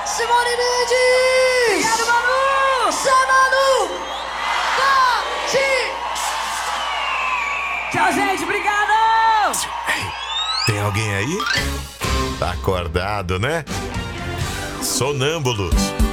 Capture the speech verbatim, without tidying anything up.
Simone Mendes! Obrigado, Manu! Samanu! Tati! Tchau, gente, obrigado! Tem alguém aí? Tá acordado, né? Sonâmbulos.